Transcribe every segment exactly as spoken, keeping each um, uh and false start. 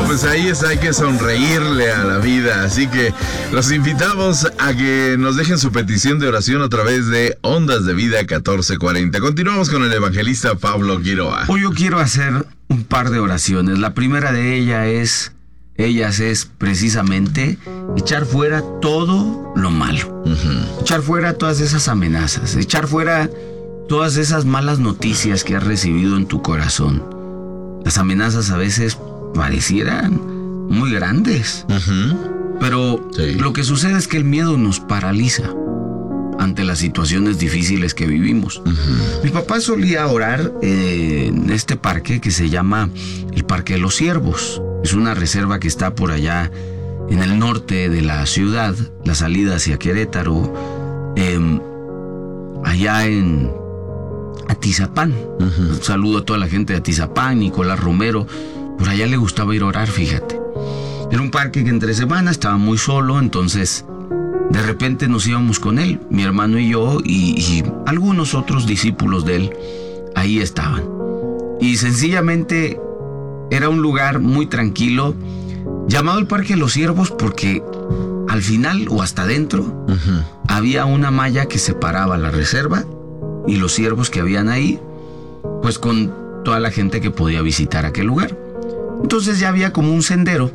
pues ahí está, hay que sonreírle a la vida. Así que los invitamos a que nos dejen su petición de oración a través de Ondas de Vida catorce cuarenta. Continuamos con el evangelista Pablo Quiroa. Hoy yo quiero hacer un par de oraciones. La primera de ellas es, ellas es precisamente echar fuera todo lo malo. Uh-huh. Echar fuera todas esas amenazas. Echar fuera todas esas malas noticias que has recibido en tu corazón. Las amenazas a veces parecieran muy grandes. Uh-huh. Pero sí, lo que sucede es que el miedo nos paraliza ante las situaciones difíciles que vivimos. Uh-huh. Mi papá solía orar eh, en este parque que se llama el Parque de los Ciervos. Es una reserva que está por allá en el norte de la ciudad, la salida hacia Querétaro, eh, allá en Atizapán. Uh-huh. Un saludo a toda la gente de Atizapán, Nicolás Romero. Por allá le gustaba ir a orar, fíjate. Era un parque que entre semana estaba muy solo, entonces de repente nos íbamos con él, mi hermano y yo, y, y algunos otros discípulos de él ahí estaban. Y sencillamente era un lugar muy tranquilo, llamado el Parque de los Ciervos porque al final o hasta adentro uh-huh, había una malla que separaba la reserva y los ciervos que habían ahí, pues con toda la gente que podía visitar aquel lugar. Entonces ya había como un sendero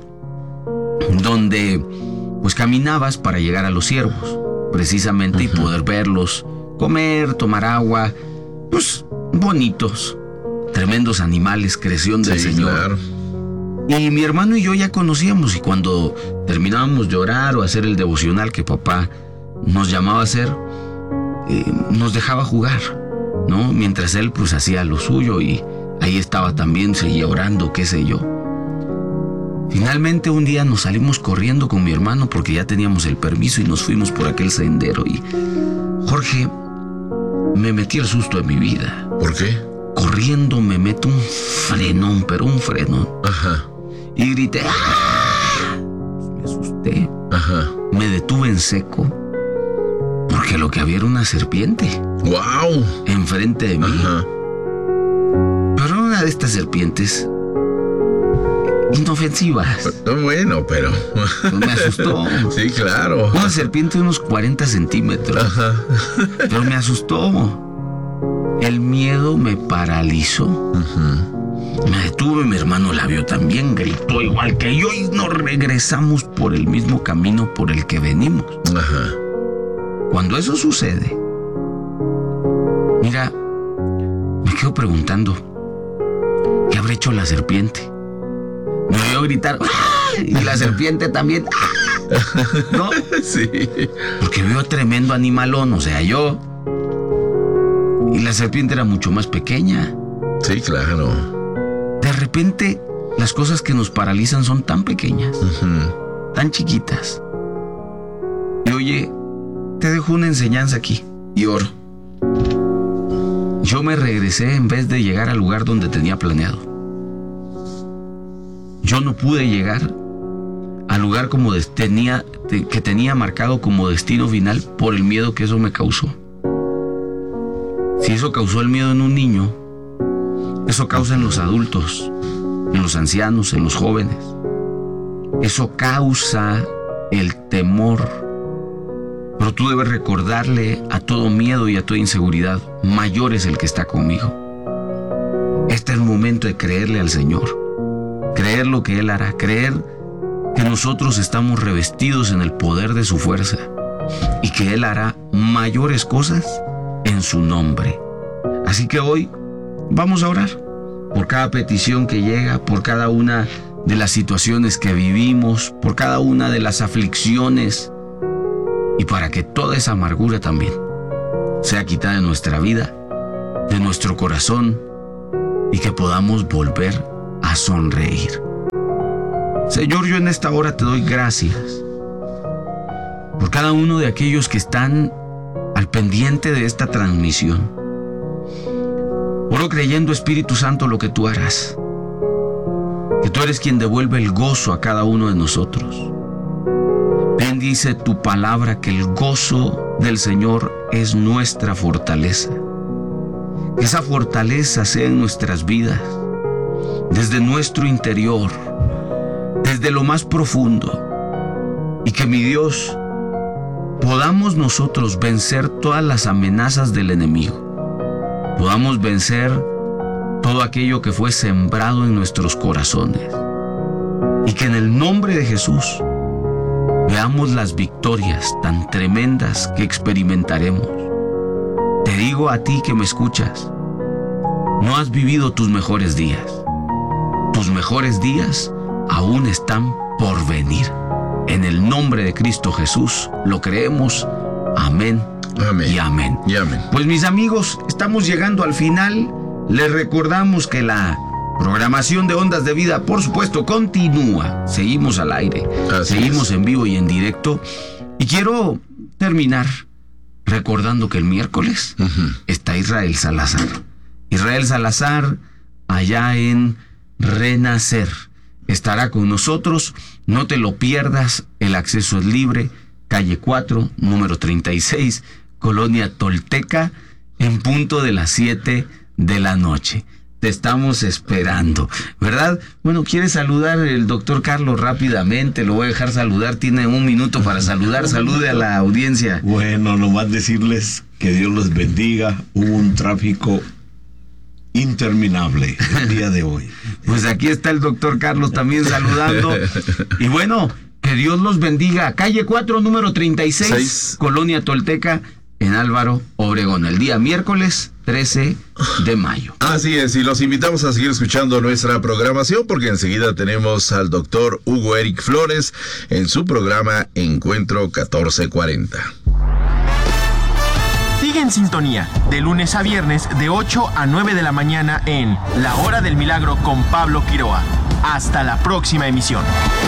donde pues caminabas para llegar a los ciervos, precisamente, uh-huh, y poder verlos, comer, tomar agua, pues bonitos, tremendos animales, creación del sí, Señor. Claro. Y mi hermano y yo ya conocíamos, y cuando terminábamos de orar o hacer el devocional que papá nos llamaba a hacer, eh, nos dejaba jugar, ¿no? Mientras él pues hacía lo suyo y ahí estaba también, seguía orando, qué sé yo. Finalmente un día nos salimos corriendo con mi hermano porque ya teníamos el permiso y nos fuimos por aquel sendero y Jorge, me metí el susto de mi vida. ¿Por qué? Corriendo me meto un frenón, pero un frenón. Ajá. Y grité, ¡ah! Me asusté. Ajá. Me detuve en seco porque lo que había era una serpiente. ¡Wow! Enfrente de mí. Ajá. Pero una de estas serpientes inofensivas. Bueno, pero pues me asustó. Sí, claro. Una serpiente de unos cuarenta centímetros. Ajá. Pero me asustó. El miedo me paralizó. Uh-huh. Me detuve, mi hermano la vio también, gritó igual que yo y nos regresamos por el mismo camino por el que venimos. Ajá. Cuando eso sucede, mira, me quedo preguntando, ¿qué habrá hecho la serpiente? Me oyó gritar, ¡ah! Y la serpiente también, ¡ah! ¿No? Sí. Porque vio tremendo animalón, o sea, yo. Y la serpiente era mucho más pequeña. Sí, claro. De repente, las cosas que nos paralizan son tan pequeñas, uh-huh, tan chiquitas. Y oye, te dejo una enseñanza aquí y oro. Yo me regresé en vez de llegar al lugar donde tenía planeado. Yo no pude llegar al lugar como de, tenía, de, que tenía marcado como destino final por el miedo que eso me causó. Si eso causó el miedo en un niño, eso causa en los adultos, en los ancianos, en los jóvenes. Eso causa el temor. Pero tú debes recordarle a todo miedo y a toda inseguridad, mayor es el que está conmigo. Este es el momento de creerle al Señor. Creer lo que Él hará, creer que nosotros estamos revestidos en el poder de su fuerza y que Él hará mayores cosas en su nombre. Así que hoy vamos a orar por cada petición que llega, por cada una de las situaciones que vivimos, por cada una de las aflicciones y para que toda esa amargura también sea quitada de nuestra vida, de nuestro corazón y que podamos volver a sonreír. Señor, yo en esta hora te doy gracias por cada uno de aquellos que están al pendiente de esta transmisión. Oro creyendo, Espíritu Santo, lo que tú harás, que tú eres quien devuelve el gozo a cada uno de nosotros. Bendice tu palabra, que el gozo del Señor es nuestra fortaleza. Que esa fortaleza sea en nuestras vidas, desde nuestro interior, desde lo más profundo. Y que mi Dios, podamos nosotros vencer todas las amenazas del enemigo. Podamos vencer todo aquello que fue sembrado en nuestros corazones. Y que en el nombre de Jesús veamos las victorias tan tremendas que experimentaremos. Te digo a ti que me escuchas, no has vivido tus mejores días. Tus mejores días aún están por venir. En el nombre de Cristo Jesús lo creemos. Amén. Amén. Y amén. Y amén. Pues mis amigos, estamos llegando al final. Les recordamos que la programación de Ondas de Vida, por supuesto, continúa. Seguimos al aire. Así Seguimos es. en vivo y en directo. Y quiero terminar recordando que el miércoles Uh-huh. está Israel Salazar. Israel Salazar, allá en Renacer, estará con nosotros. No te lo pierdas. El acceso es libre. Calle cuatro, número treinta y seis, Colonia Tolteca, en punto de las siete de la noche. Te estamos esperando, ¿verdad? Bueno, ¿quiere saludar el doctor Carlos rápidamente? Lo voy a dejar saludar. Tiene un minuto para saludar. Salude a la audiencia. Bueno, nomás decirles que Dios los bendiga. Hubo un tráfico interminable el día de hoy. Pues aquí está el doctor Carlos también saludando. Y bueno, que Dios los bendiga. Calle cuatro, número treinta y seis, Seis. Colonia Tolteca, en Álvaro Obregón. El día miércoles trece de mayo. Así es, y los invitamos a seguir escuchando nuestra programación porque enseguida tenemos al doctor Hugo Eric Flores en su programa Encuentro catorce cuarenta. Sigue en sintonía, de lunes a viernes, de ocho a nueve de la mañana en La Hora del Milagro con Pablo Quiroa. Hasta la próxima emisión.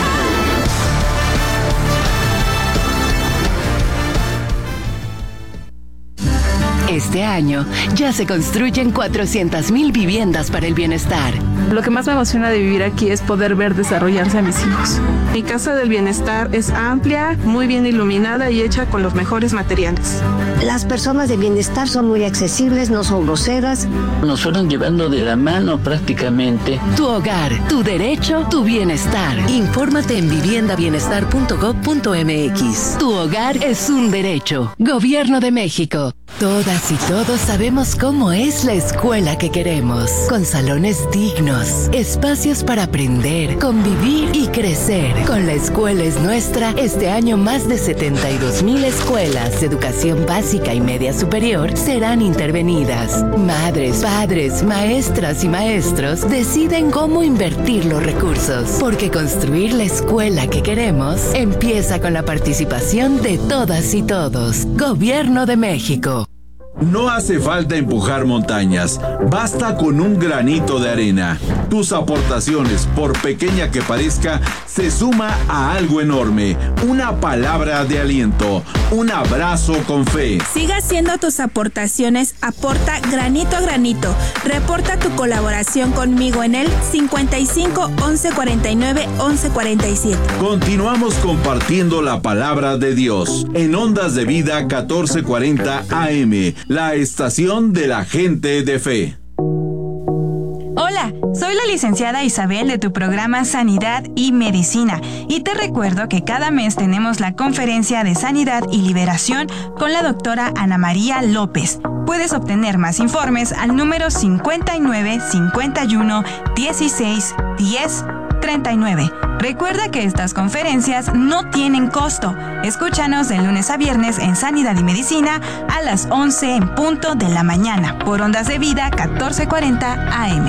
Este año ya se construyen cuatrocientas mil viviendas para el bienestar. Lo que más me emociona de vivir aquí es poder ver desarrollarse a mis hijos. Mi casa del bienestar es amplia, muy bien iluminada y hecha con los mejores materiales. Las personas de bienestar son muy accesibles, no son groseras. Nos fueron llevando de la mano prácticamente. Tu hogar, tu derecho, tu bienestar. Infórmate en vivienda bienestar punto gob punto eme equis. Tu hogar es un derecho. Gobierno de México. Todas y todos sabemos cómo es la escuela que queremos, con salones dignos, espacios para aprender, convivir y crecer. Con La Escuela es Nuestra, este año más de setenta y dos mil escuelas de educación básica y media superior serán intervenidas. Madres, padres, maestras y maestros deciden cómo invertir los recursos, porque construir la escuela que queremos empieza con la participación de todas y todos. Gobierno de México. No hace falta empujar montañas, basta con un granito de arena. Tus aportaciones, por pequeña que parezca, se suma a algo enorme. Una palabra de aliento, un abrazo con fe. Siga haciendo tus aportaciones, aporta granito a granito. Reporta tu colaboración conmigo en el cincuenta y cinco, once cuarenta y nueve, once cuarenta y siete. Continuamos compartiendo la palabra de Dios en Ondas de Vida catorce cuarenta A M, la estación de la gente de fe. Hola, soy la licenciada Isabel de tu programa Sanidad y Medicina y te recuerdo que cada mes tenemos la conferencia de Sanidad y Liberación con la doctora Ana María López. Puedes obtener más informes al número cincuenta y nueve, cincuenta y uno, dieciséis, diez, treinta y nueve. Recuerda que estas conferencias no tienen costo. Escúchanos de lunes a viernes en Sanidad y Medicina a las once en punto de la mañana por Ondas de Vida catorce cuarenta A M.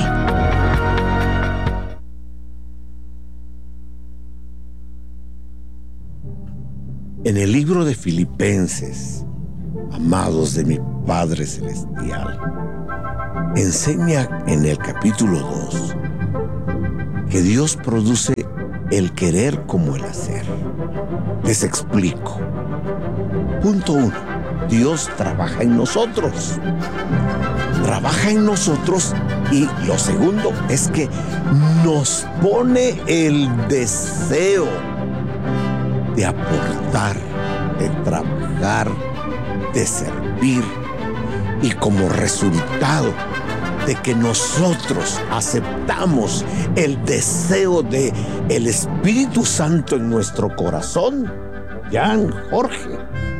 En el libro de Filipenses, amados de mi Padre Celestial, enseña en el capítulo dos que Dios produce el querer como el hacer. Les explico. Punto uno. Dios trabaja en nosotros. Trabaja en nosotros y lo segundo es que nos pone el deseo de aportar, de trabajar, de servir y como resultado de que nosotros aceptamos el deseo de el Espíritu Santo en nuestro corazón, Jan, Jorge,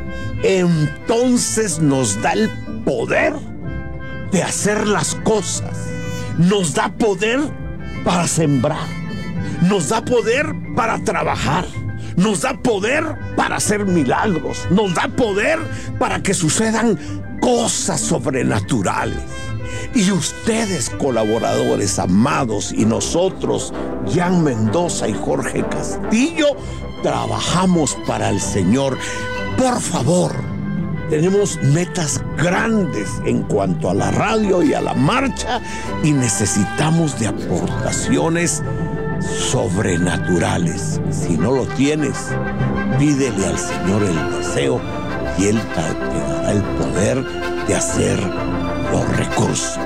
entonces nos da el poder de hacer las cosas, nos da poder para sembrar, nos da poder para trabajar, nos da poder para hacer milagros, nos da poder para que sucedan cosas sobrenaturales. Y ustedes, colaboradores amados, y nosotros, Jan Mendoza y Jorge Castillo, trabajamos para el Señor. Por favor, tenemos metas grandes en cuanto a la radio y a la marcha y necesitamos de aportaciones sobrenaturales. Si no lo tienes, pídele al Señor el deseo y Él te dará el poder de hacer los recursos.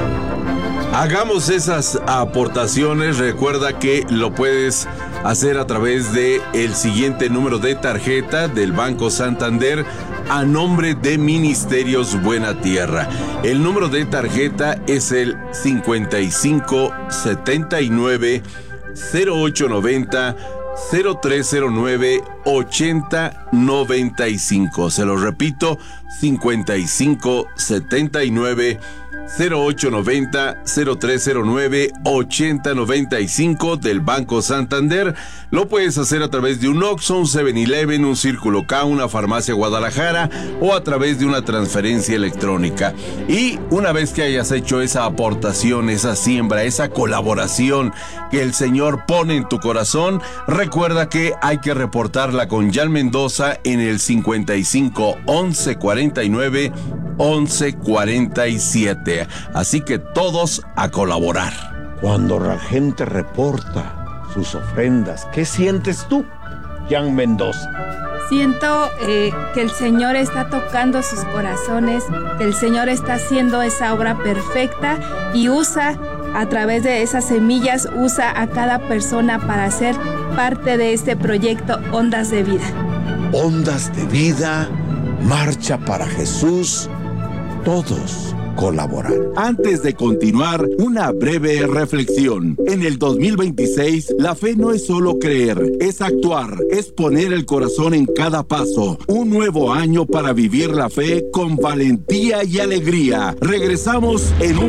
Hagamos esas aportaciones. Recuerda que lo puedes hacer a través de el siguiente número de tarjeta del Banco Santander a nombre de Ministerios Buena Tierra. El número de tarjeta es el cincuenta y cinco setenta y nueve cero ocho noventa cero tres cero nueve ochenta noventa y cinco. Se lo repito, cincuenta y cinco setenta y nueve cero ocho noventa cero tres cero nueve ochenta noventa y cinco del Banco Santander. Lo puedes hacer a través de un Oxxo, un seven eleven, un Círculo K, una Farmacia Guadalajara o a través de una transferencia electrónica. Y una vez que hayas hecho esa aportación, esa siembra, esa colaboración que el Señor pone en tu corazón, recuerda que hay que reportarla con Jan Mendoza en el cincuenta y cinco once cuarenta y nueve once cuarenta y siete. Así que todos a colaborar. Cuando la gente reporta sus ofrendas, ¿qué sientes tú, Jan Mendoza? Siento eh, que el Señor está tocando sus corazones, que el Señor está haciendo esa obra perfecta y usa, a través de esas semillas, usa a cada persona para ser parte de este proyecto Ondas de Vida. Ondas de Vida, Marcha para Jesús, todos colaborar. Antes de continuar, una breve reflexión. En el dos mil veintiséis, la fe no es solo creer, es actuar, es poner el corazón en cada paso. Un nuevo año para vivir la fe con valentía y alegría. Regresamos en un